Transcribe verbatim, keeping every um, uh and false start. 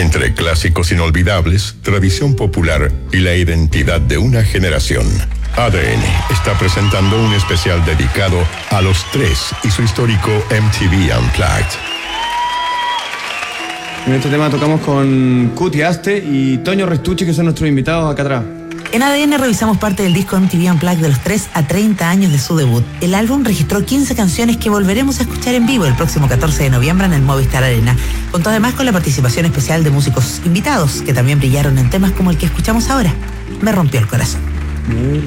Entre clásicos inolvidables, tradición popular y la identidad de una generación, A D N está presentando un especial dedicado a los tres y su histórico M T V Unplugged. En este tema tocamos con Cuti Aste y Toño Restucci, que son nuestros invitados acá atrás. En A D N revisamos parte del disco M T V Unplugged de los tres a treinta años de su debut. El álbum registró quince canciones que volveremos a escuchar en vivo el próximo catorce de noviembre en el Movistar Arena. Contó además con la participación especial de músicos invitados, que también brillaron en temas como el que escuchamos ahora, Me rompió el corazón.